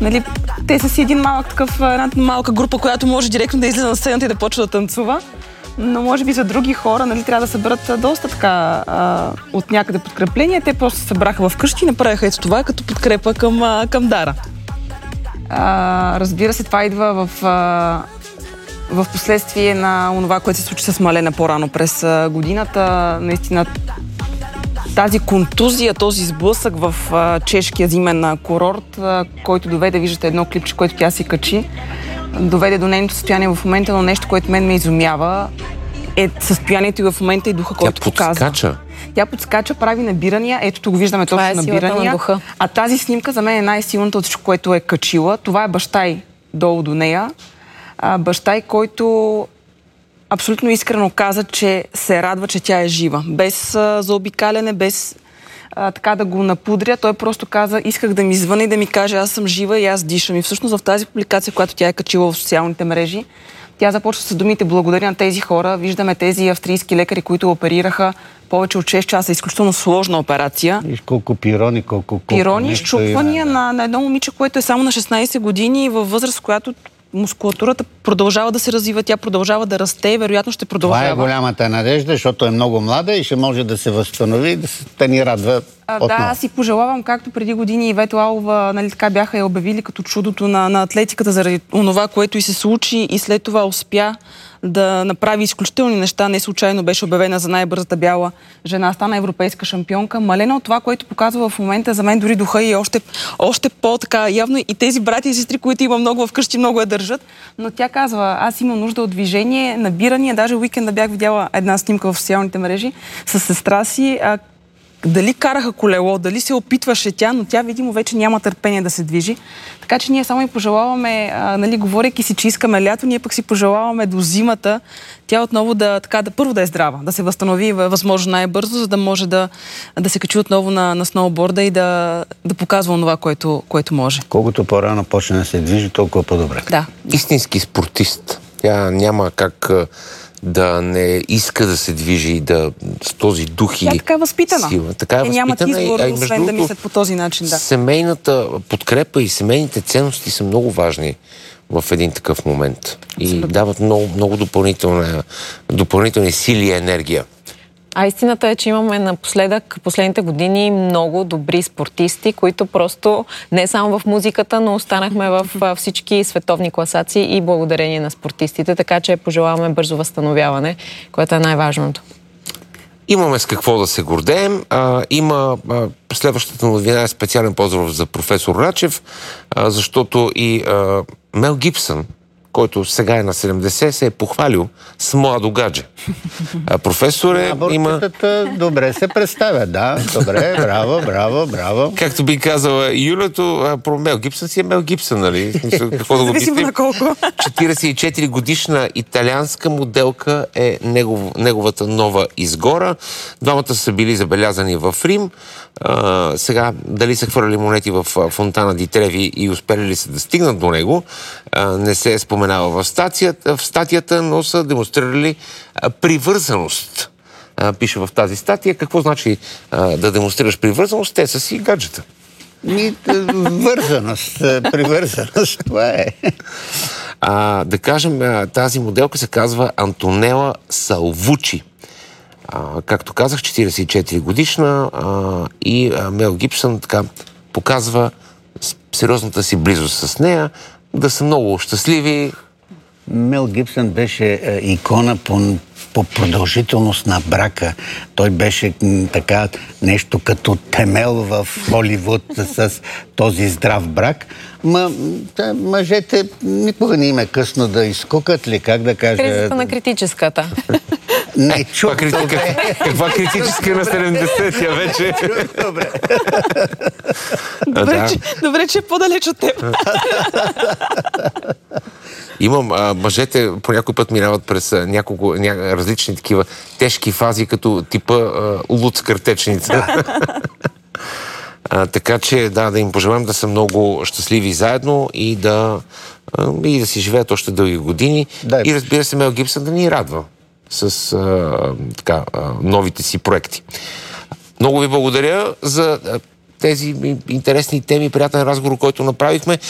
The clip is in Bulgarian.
Нали, те са си една малка група, която може директно да излезе на сцената и да почва да танцува. Но може би за други хора, нали, трябва да съберат доста така от някъде подкрепление. Те просто се събраха вкъщи и направиха ето това като подкрепа към Дара. Разбира се, това идва в последствие на онова, което се случи с Малена по-рано през годината. Наистина тази контузия, този сблъсък в чешкия зимен курорт, който доведе, виждате едно клипче, което тя си качи, доведе до нейното състояние в момента, но нещо, което мен ме изумява, е състоянието и в момента и духа, който показва. Тя подскача, прави набирания. Ето го виждаме точно набирания. А тази снимка за мен е най-силната от всичко, което е качила. Това е баща й долу до нея. Баща й, който абсолютно искрено каза, че се радва, че тя е жива. Без заобикаляне, без така да го напудря. Той просто каза, исках да ми звъне и да ми каже, аз съм жива и аз дишам. И всъщност в тази публикация, която тя е качила в социалните мрежи, тя започва с думите благодаря на тези хора. Виждаме тези австрийски лекари, които оперираха повече от 6 часа. Изключително сложна операция. Виж колко пирони, Пирони, щупвания на едно момиче, което е само на 16 години и във възраст, в която мускулатурата продължава да се развива, тя продължава да расте и вероятно ще продължава. Това е голямата надежда, защото е много млада и ще може да се възстанови и да ни радва отново. Да, аз си пожелавам, както преди години Ивета Лалова, нали, така бяха я обявили като чудото на атлетиката заради онова, което и се случи и след това успя да направи изключителни неща. Не случайно беше обявена за най-бързата бяла жена, стана европейска шампионка. Малена от това, което показва в момента, за мен дори духа и още по-така явно и тези брати и сестри, които има много вкъщи, много я държат. Но тя казва, аз имам нужда от движение, набиране. Даже уикенда бях видяла една снимка в социалните мрежи с сестра си. Дали караха колело, дали се опитваше тя, но тя видимо вече няма търпение да се движи. Така че ние само и пожелаваме, нали, говорейки си, че искаме лято, ние пък си пожелаваме до зимата тя отново първо да е здрава, да се възстанови възможно най-бързо, за да може да се качи отново на сноуборда и да показва това, което може. Колкото по-рано почне да се движи, толкова по-добре. Да. Истински спортист. Тя няма как да не иска да се движи и с този дух и така е възпитана. Сила. Така е нямат избор, освен да мислят по този начин. Да. Семейната подкрепа и семейните ценности са много важни в един такъв момент. И дават много допълнителни сили и енергия. А истината е, че имаме напоследък, последните години, много добри спортисти, които просто не само в музиката, но останахме в всички световни класации и благодарение на спортистите, така че пожелаваме бързо възстановяване, което е най-важното. Имаме с какво да се гордеем. Следващата новина е специален поздрав за професор Рачев, защото и Мел Гибсън, който сега е на 70, се е похвалил с младо гадже. Професоре, има... Добре се представя, да. Добре, браво. Както би казала Юлето, Мел Гибсън си е Мел Гибсън, нали? Какво да го мислим? 44 годишна италианска моделка е неговата нова изгора. Двамата са били забелязани в Рим. Сега, дали са хвърляли монети в Фонтана ди Треви и успели ли са да стигнат до него, не се е споменава в статията, но са демонстрирали привързаност. Пише в тази статия. Какво значи да демонстрираш привързаност? Те са си гаджета. Привързаност, това е. Да кажем, тази моделка се казва Антонела Салвучи. Както казах, 44 годишна и Мел Гибсън така показва сериозната си близост с нея, да са много щастливи. Мел Гибсън беше икона по продължителност на брака. Той беше така нещо като темел в Холивуд с този здрав брак. Мъжете никога не им е късно да изкукат ли, как да кажа... Кризата на критическата. Не, чук. Каква критическа на 70-я вече? Добре. Добре, че е по-далеч от теб. Мъжете по някой път минават през няколко различни такива тежки фази, като типа луд с картечница. Така че, да им пожелаем да са много щастливи заедно и да си живеят още дълги години. И разбира се, Мел Гибсън да ни радва с новите си проекти. Много ви благодаря за тези интересни теми, приятен разговор, който направихме.